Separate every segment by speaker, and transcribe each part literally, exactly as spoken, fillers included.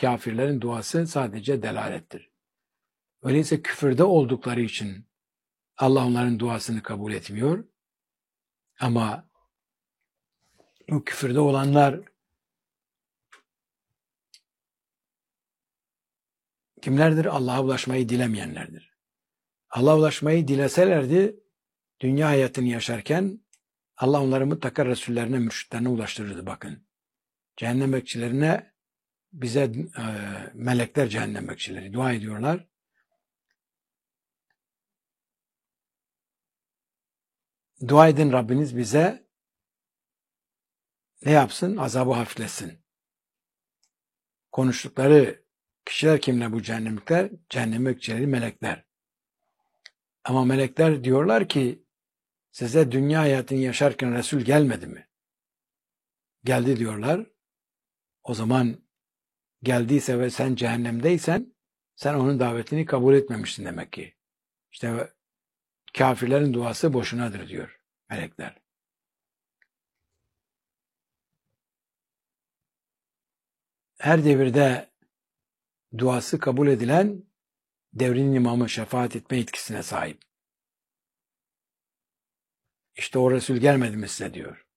Speaker 1: kafirlerin duası sadece delalettir. Öyleyse küfürde oldukları için Allah onların duasını kabul etmiyor. Ama o küfürde olanlar kimlerdir? Allah'a ulaşmayı dilemeyenlerdir. Allah'a ulaşmayı dileselerdi, dünya hayatını yaşarken Allah onları mutlaka Resullerine, mürşitlerine ulaştırırdı bakın. Cehennem bekçilerine bize e, melekler cehennem bekçileri dua ediyorlar. Dua edin Rabbiniz bize ne yapsın? Azabı hafifletsin. Konuştukları kişiler kimler bu cehennemlikler? Cehennem bekçileri melekler. Ama melekler diyorlar ki size dünya hayatını yaşarken Resul gelmedi mi? Geldi diyorlar. O zaman geldiyse ve sen cehennemdeysen sen onun davetini kabul etmemişsin demek ki. İşte kafirlerin duası boşunadır diyor melekler. Her devirde duası kabul edilen devrin imamı şefaat etme yetkisine sahip. İşte o Resul gelmedi mi size diyor.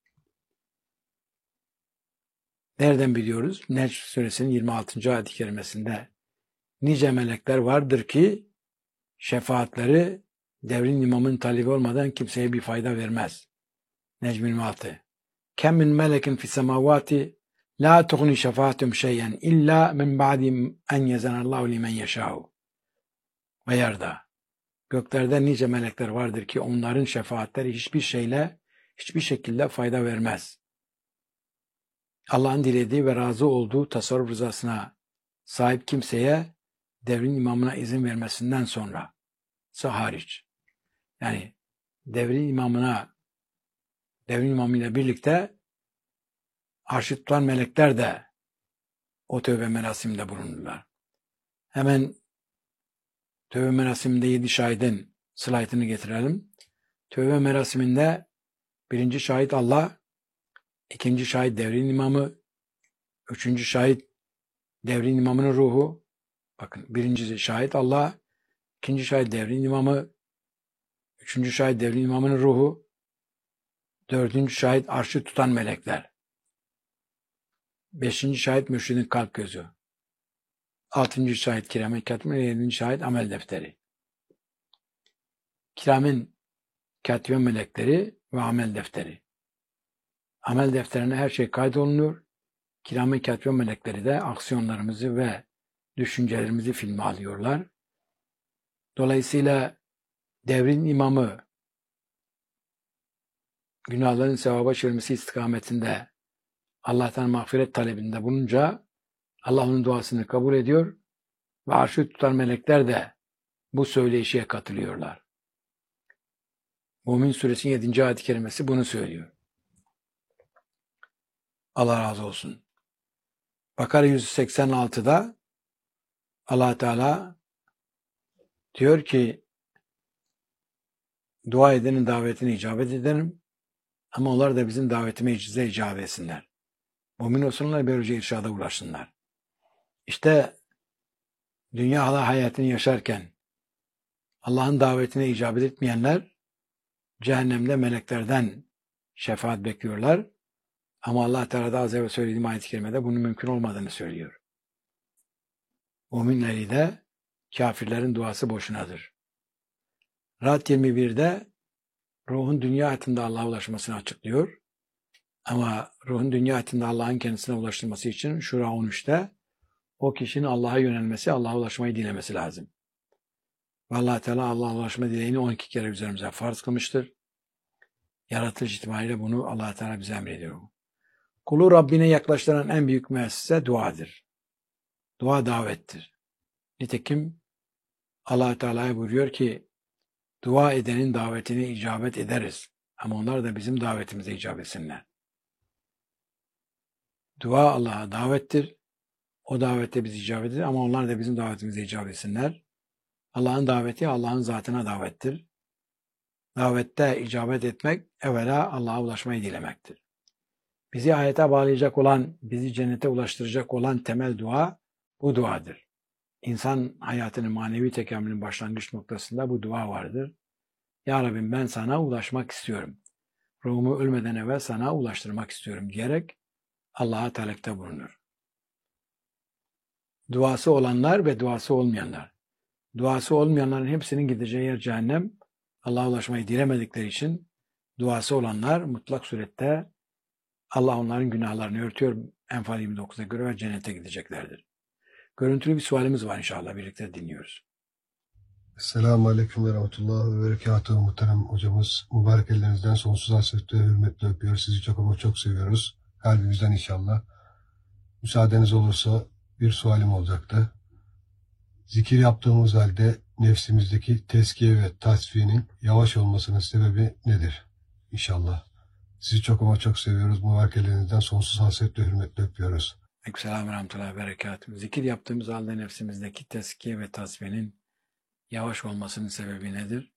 Speaker 1: Nereden biliyoruz? Necm suresinin yirmi altıncı ayet-i kerimesinde nice melekler vardır ki şefaatleri devrin imamın talebi olmadan kimseye bir fayda vermez. Necm yirmi altı. Kem min melekin fis semavati la tughni şefaatum şey'en illa min ba'di en yezenallahu limen yeşâ'u. Ve yarda. Göklerde nice melekler vardır ki onların şefaatleri hiçbir şeyle, hiçbir şekilde fayda vermez. Allah'ın dilediği ve razı olduğu tasarruf rızasına sahip kimseye devrin imamına izin vermesinden sonra hariç. Yani devrin imamına, devrin imamıyla birlikte arşı tutan melekler de o tövbe merasiminde bulunurlar. Hemen tövbe merasiminde yedi şahidin slaytını getirelim. Tövbe merasiminde birinci şahit Allah, ikinci şahit devrin imamı, üçüncü şahit devrin imamının ruhu. Bakın birinci şahit Allah, ikinci şahit devrin imamı, üçüncü şahit devrin imamının ruhu, dördüncü şahit arşı tutan melekler, beşinci şahit mürşidin kalp gözü, altıncı şahit kiramen katibin, yedinci şahit amel defteri. Kiramen katibin melekleri ve amel defteri. Amel defterine her şey kaydolunuyor. Kiramen katibin melekleri de aksiyonlarımızı ve düşüncelerimizi filme alıyorlar. Dolayısıyla devrin imamı günahların sevaba çevirmesi istikametinde Allah'tan mağfiret talebinde bulunca Allah onun duasını kabul ediyor ve arşı tutan melekler de bu söyleyişe katılıyorlar. Mümin Suresinin yedinci ayet-i kerimesi bunu söylüyor. Allah razı olsun. Bakara yüz seksen altıda Allah Teala diyor ki dua edenin davetine icabet ederim ama onlar da bizim davetime icize icabet etsinler. Mümin olsunlar, böylece irşada ulaşsınlar. İşte dünya hayatını yaşarken Allah'ın davetine icabet etmeyenler cehennemde meleklerden şefaat bekliyorlar. Ama Allah Teala da az evvel söylediğim ayet-i kerimede bunun mümkün olmadığını söylüyor. Müminleri de kafirlerin duası boşunadır. Ra'd yirmi birde ruhun dünya hayatında Allah'a ulaşmasını açıklıyor. Ama ruhun dünya hayatında Allah'ın kendisine ulaştırması için Şura on üçte o kişinin Allah'a yönelmesi, Allah'a ulaşmayı dilemesi lazım. Ve Allah Teala Allah'a ulaşma dileğini on iki kere üzerimize farz kılmıştır. Yaratılış itibariyle bunu Allah Teala bize emrediyor. Kulu Rabbine yaklaştıran en büyük müessese duadır. Dua davettir. Nitekim Allah Teala buyuruyor ki dua edenin davetine icabet ederiz. Ama onlar da bizim davetimize icabet etsinler. Dua Allah'a davettir. O davette biz icabet ederiz ama onlar da bizim davetimize icabet etsinler. Allah'ın daveti Allah'ın zatına davettir. Davette icabet etmek evvela Allah'a ulaşmayı dilemektir. Bizi ayete bağlayacak olan, bizi cennete ulaştıracak olan temel dua bu duadır. İnsan hayatının manevi tekamülün başlangıç noktasında bu dua vardır. Ya Rabbim ben sana ulaşmak istiyorum. Ruhumu ölmeden evvel sana ulaştırmak istiyorum diyerek Allah'a talepte bulunur. Duası olanlar ve duası olmayanlar. Duası olmayanların hepsinin gideceği yer cehennem. Allah'a ulaşmayı dilemedikleri için duası olanlar mutlak surette Allah onların günahlarını örtüyor. Enfal yirmi dokuz'a göre ve cennete gideceklerdir. Görüntülü bir sualimiz var inşallah. Birlikte dinliyoruz.
Speaker 2: Selamun Aleyküm ve Rahmetullah ve Berekatuhu muhterem hocamız. Mübarek ellerinizden sonsuz hasretle hürmetle öpüyoruz. Sizi çok ama çok seviyoruz. Kalbimizden inşallah. Müsaadeniz olursa bir sualim olacaktı. Zikir yaptığımız halde nefsimizdeki tezkiye ve tasfiyenin yavaş olmasının sebebi nedir? İnşallah. Sizi çok ama çok seviyoruz. Mübarek ellerinizden sonsuz hasretle hürmetle öpüyoruz.
Speaker 1: Aleykümselam ve rahmetullahi ve berekatuhu. Zikir yaptığımız halde nefsimizdeki tezkiye ve tasfiyenin yavaş olmasının sebebi nedir?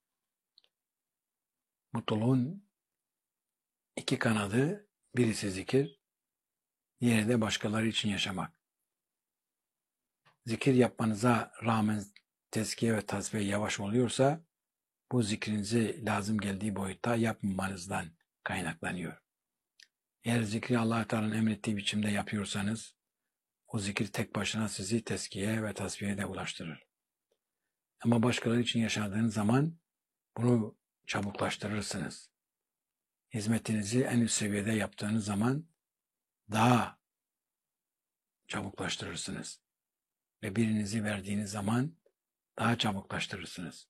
Speaker 1: Mutluluğun iki kanadı, birisi zikir, diğeri de başkaları için yaşamak. Zikir yapmanıza rağmen tezkiye ve tasfiye yavaş oluyorsa, bu zikrinizi lazım geldiği boyutta yapmamanızdan kaynaklanıyor. Eğer zikri Allah-u Teala'nın emrettiği biçimde yapıyorsanız, o zikir tek başına sizi tezkiye ve tasfiyeye de ulaştırır. Ama başkaları için yaşadığınız zaman bunu çabuklaştırırsınız. Hizmetinizi en üst seviyede yaptığınız zaman daha çabuklaştırırsınız. Ve birinizi verdiğiniz zaman daha çabuklaştırırsınız.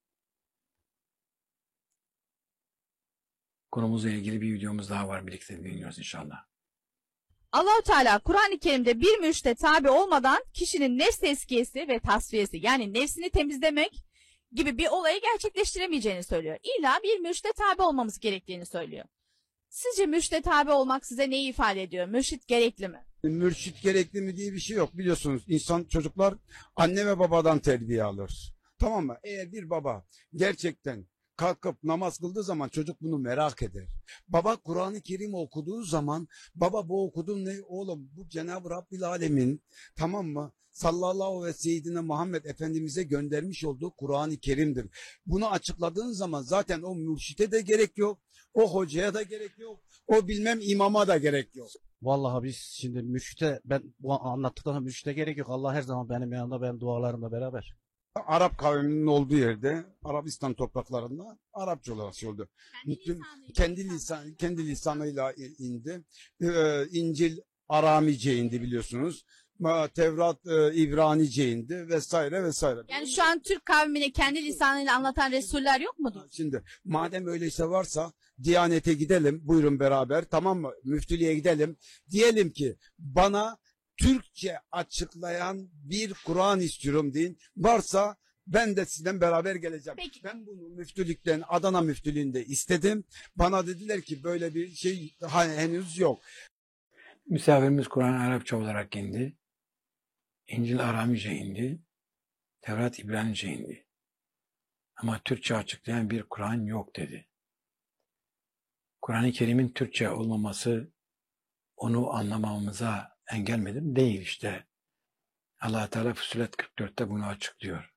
Speaker 1: Konumuzla ilgili bir videomuz daha var. Birlikte dinliyoruz inşallah.
Speaker 3: Allah-u Teala Kur'an-ı Kerim'de bir mürşide tabi olmadan kişinin nefs tezkiyesi ve tasfiyesi, yani nefsini temizlemek gibi bir olayı gerçekleştiremeyeceğini söylüyor. İlla bir mürşide tabi olmamız gerektiğini söylüyor. Sizce mürşide tabi olmak size neyi ifade ediyor? Mürşit gerekli mi?
Speaker 4: Mürşit gerekli mi diye bir şey yok. Biliyorsunuz insan, çocuklar anne ve babadan terbiye alır. Tamam mı? Eğer bir baba gerçekten kalkıp namaz kıldığı zaman çocuk bunu merak eder. Baba Kur'an-ı Kerim okuduğu zaman, baba bu okuduğum ne oğlum, bu Cenab-ı Rabbil Alemin, tamam mı? Sallallahu ve seyyidine Muhammed Efendimiz'e göndermiş olduğu Kur'an-ı Kerim'dir. Bunu açıkladığın zaman zaten o mürşite de gerek yok, o hocaya da gerek yok, o bilmem imama da gerek yok.
Speaker 5: Vallahi biz şimdi mürşite, ben bu anlattıklarına mürşite gerek yok. Allah her zaman benim yanımda, benim dualarımla beraber.
Speaker 4: Arap kavminin olduğu yerde, Arabistan topraklarında Arapça olarak şey oldu. Kendi lisan, kendi lisanıyla indi. Ee, İncil Aramice indi biliyorsunuz. Tevrat e, İbranice indi vesaire vesaire.
Speaker 3: Yani şu an Türk kavmine kendi lisanıyla anlatan Resuller yok mudur?
Speaker 4: Şimdi madem öyleyse varsa Diyanete gidelim, buyurun beraber, tamam mı? Müftülüğe gidelim. Diyelim ki bana Türkçe açıklayan bir Kur'an istiyorum deyin. Varsa ben de sizden beraber geleceğim.
Speaker 3: Peki.
Speaker 4: Ben bunu müftülükten, Adana müftülüğünde istedim. Bana dediler ki böyle bir şey henüz yok.
Speaker 1: Misafirimiz Kur'an Arapça olarak indi. İncil Aramice indi. Tevrat İbranice indi. Ama Türkçe açıklayan bir Kur'an yok dedi. Kur'an-ı Kerim'in Türkçe olmaması onu anlamamıza engel midir? Değil işte. Allah Teala Fussilet kırk dörtte bunu açıklıyor.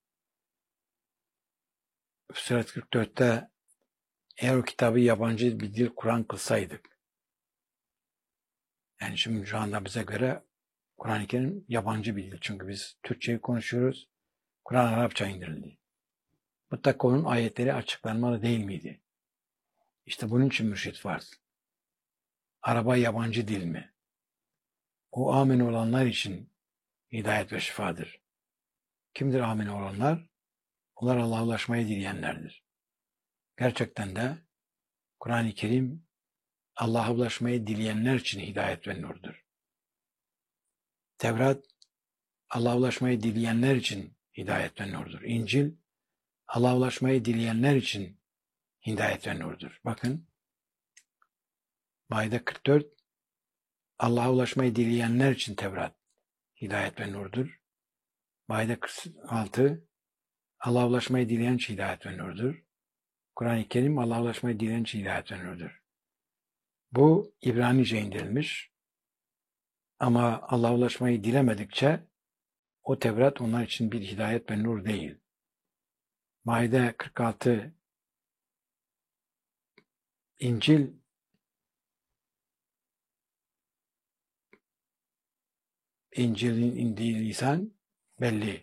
Speaker 1: Fussilet kırk dörtte eğer o kitabı yabancı bir dil Kur'an kılsaydık, yani şimdi şu anda bize göre Kur'an-ı Kerim yabancı bir dil. Çünkü biz Türkçeyi konuşuyoruz. Kur'an Arapça indirildi. Mutlaka onun ayetleri açıklanmalı değil miydi? İşte bunun için mürşit farz. Araba yabancı dil mi? O amin olanlar için hidayet ve şifadır. Kimdir amin olanlar? Onlar Allah'a ulaşmayı dileyenlerdir. Gerçekten de Kur'an-ı Kerim Allah'a ulaşmayı dileyenler için hidayet ve nurdur. Tevrat Allah'a ulaşmayı dileyenler için hidayet ve nurdur. İncil Allah'a ulaşmayı dileyenler için hidayet ve nurdur. Bakın Maide kırk dört Allah'a ulaşmayı dileyenler için Tevrat hidayet ve nurdur. Maide kırk altı Allah'a ulaşmayı dileyen için hidayet ve nurdur. Kur'an-ı Kerim Allah'a ulaşmayı dileyen için hidayet ve nurdur. Bu İbranice indirilmiş ama Allah'a ulaşmayı dilemedikçe o Tevrat onlar için bir hidayet ve nur değil. Maide kırk altı, İncil İncil'in indiği lisan belli.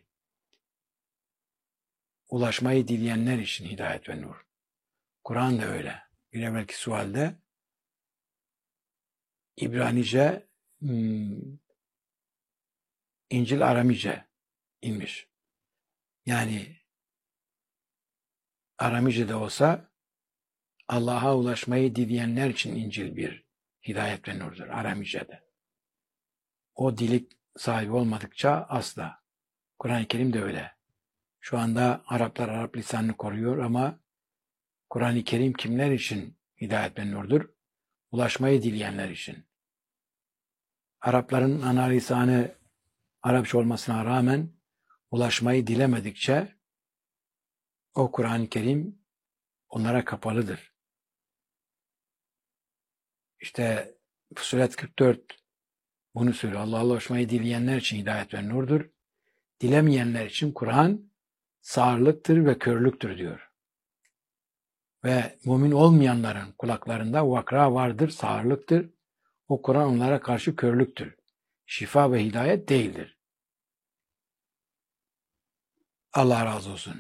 Speaker 1: Ulaşmayı dileyenler için hidayet ve nur. Kur'an da öyle. Bir evvelki sualde İbranice, hmm, İncil Aramice inmiş. Yani Aramice de olsa Allah'a ulaşmayı dileyenler için İncil bir hidayet ve nurdur. Aramice'de. O dilik sahibi olmadıkça asla. Kur'an-ı Kerim de öyle. Şu anda Araplar Arap lisanını koruyor ama Kur'an-ı Kerim kimler için hidayet ve nurdur? Ulaşmayı dileyenler için. Arapların ana lisanı Arapça olmasına rağmen ulaşmayı dilemedikçe o Kur'an-ı Kerim onlara kapalıdır. İşte Fussilet kırk dört bunu söylüyor. Allah'a ulaşmayı dileyenler için hidayet ve nurdur. Dilemeyenler için Kur'an sağırlıktır ve körlüktür diyor. Ve mümin olmayanların kulaklarında vakra vardır, sağırlıktır. O Kur'an onlara karşı körlüktür. Şifa ve hidayet değildir. Allah razı olsun.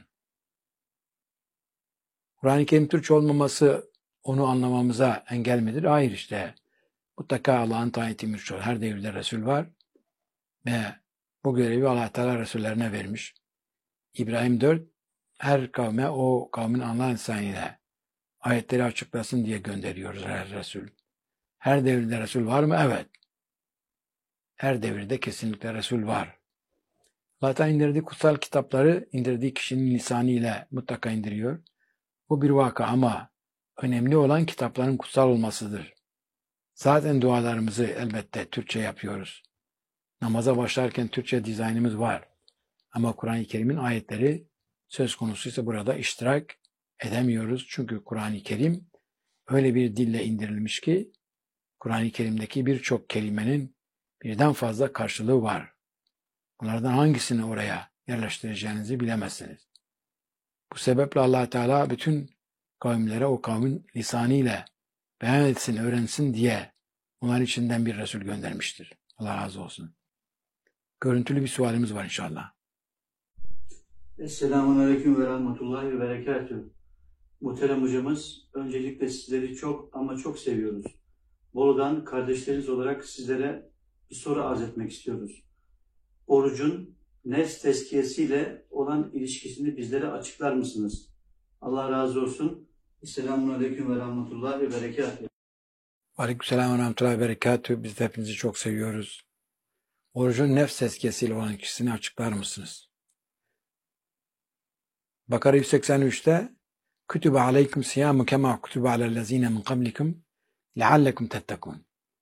Speaker 1: Kur'an-ı Kerim Türkçe olmaması onu anlamamıza engel midir? Hayır işte. Mutlaka Allah'ın tayin ettiği her devirde Resul var. Ve bu görevi Allah Teala Resullerine vermiş. İbrahim dört her kavme o kavmin anlayan lisanıyla ayetleri açıklasın diye gönderiyoruz her Resul. Her devirde Resul var mı? Evet. Her devirde kesinlikle Resul var. Allah indirdiği kutsal kitapları indirdiği kişinin lisanı ile mutlaka indiriyor. Bu bir vaka ama önemli olan kitapların kutsal olmasıdır. Zaten dualarımızı elbette Türkçe yapıyoruz. Namaza başlarken Türkçe dizaynımız var. Ama Kur'an-ı Kerim'in ayetleri söz konusuysa burada iştirak edemiyoruz. Çünkü Kur'an-ı Kerim öyle bir dille indirilmiş ki Kur'an-ı Kerim'deki birçok kelimenin birden fazla karşılığı var. Bunlardan hangisini oraya yerleştireceğinizi bilemezsiniz. Bu sebeple Allah Teala bütün kavimlere o kavmin lisanıyla beyan etsin, öğrensin diye onlar içinden bir Resul göndermiştir. Allah razı olsun. Görüntülü bir sualimiz var inşallah.
Speaker 6: Esselamun Aleyküm ve Rahmetullahi ve Berekatühü. Muhterem hocamız, öncelikle sizleri çok ama çok seviyoruz. Bolu'dan kardeşleriniz olarak sizlere bir soru arz etmek istiyoruz. Orucun nefs tezkiyesiyle olan ilişkisini bizlere açıklar mısınız? Allah razı olsun. Esselamun Aleyküm ve Rahmetullahi ve Berekatühü.
Speaker 1: Aleykümselam ve Rahmetullahi ve Berekatühü. Biz de hepinizi çok seviyoruz. Orucun nefs tezkiyesiyle olan ilişkisini açıklar mısınız? Bakara yüz seksen üçte Kütübe aleyküm siyamu kema kütübe alellezine min kablikum leallekum tettekun.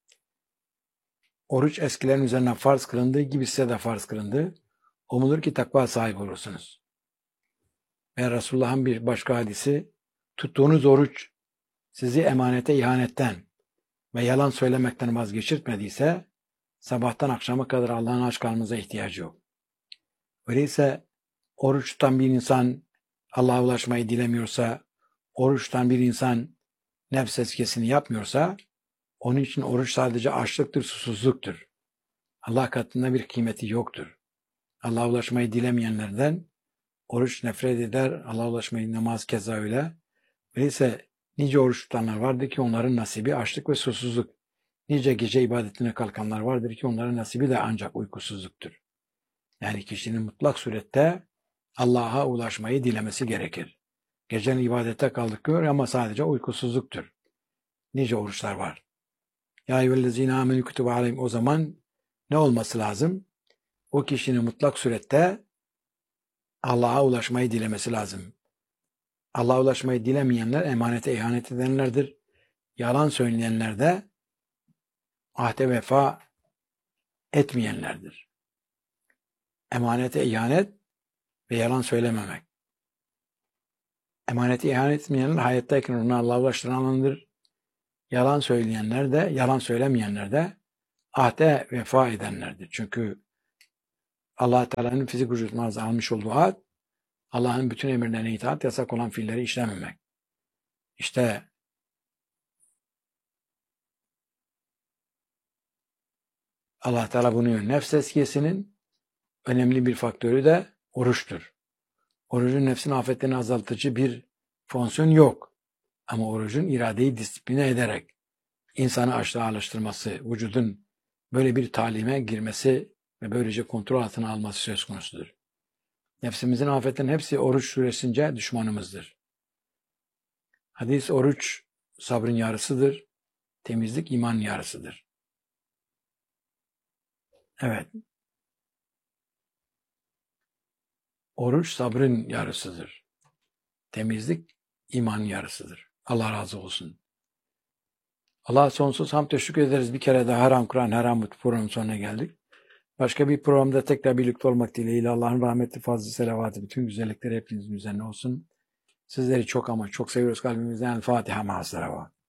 Speaker 1: Oruç eskilerin üzerine farz kılındığı gibi size de farz kılındı. Umulur ki takva sahibi olursunuz. Ve Resulullah'ın bir başka hadisi, tuttuğunuz oruç sizi emanete ihanetten ve yalan söylemekten vazgeçirtmediyse, sabahtan akşama kadar Allah'ın aç kalmanıza ihtiyacı yok. Öyleyse oruç tutan bir insan Allah'a ulaşmayı dilemiyorsa, oruç tutan bir insan nefs tezkiyesini yapmıyorsa, onun için oruç sadece açlıktır, susuzluktur. Allah katında bir kıymeti yoktur. Allah'a ulaşmayı dilemeyenlerden oruç nefret eder, Allah'a ulaşmayı namaz keza öyle. Öyleyse nice oruç tutanlar vardır ki onların nasibi açlık ve susuzluk. Nice gece ibadetine kalkanlar vardır ki onların nasibi de ancak uykusuzluktur. Yani kişinin mutlak surette Allah'a ulaşmayı dilemesi gerekir. Gecenin ibadete kalkıyor ama sadece uykusuzluktur. Nice oruçlar var. Ya eyyühellezine amenü kütübe aleyhim, o zaman ne olması lazım? O kişinin mutlak surette Allah'a ulaşmayı dilemesi lazım. Allah'a ulaşmayı dilemeyenler emanete ihanet edenlerdir. Yalan söyleyenler de ahde vefa etmeyenlerdir. Emanete ihanet ve yalan söylememek. Emanete ihanet etmeyenler hayattayken onu Allah'a ulaştıranlardır. Yalan söyleyenler de, yalan söylemeyenler de ahde vefa edenlerdir. Çünkü Allah Teala'nın fizik vücuduna almış olduğu ad, Allah'ın bütün emirlerine itaat, yasak olan fiilleri işlememek. İşte Allah Teala bunu nefs tezkiyesinin önemli bir faktörü de oruçtur. Orucun nefsin afetlerini azaltıcı bir fonksiyon yok. Ama orucun iradeyi disipline ederek insanı açlığa alıştırması, vücudun böyle bir talime girmesi ve böylece kontrol altına alması söz konusudur. Nefsimizin afetlerinin hepsi oruç süresince düşmanımızdır. Hadis, oruç sabrın yarısıdır, temizlik iman yarısıdır. Evet. Oruç sabrın yarısıdır. Temizlik iman yarısıdır. Allah razı olsun. Allah'a sonsuz hamd teşekkür ederiz. Bir kere daha Haram Kur'an, Haram Mut programının sonuna geldik. Başka bir programda tekrar birlikte olmak dileğiyle Allah'ın rahmetli fazlı selavatı, bütün güzellikleri hepinizin üzerine olsun. Sizleri çok ama çok seviyoruz kalbimizden. El Fatiha ma'as salavat.